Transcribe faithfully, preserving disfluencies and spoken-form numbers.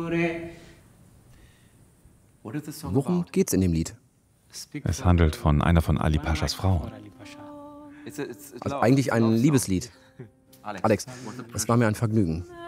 Worum geht's in dem Lied? Es handelt von einer von Ali Paschas Frauen. Also eigentlich ein Liebeslied. Alex, es war mir ein Vergnügen.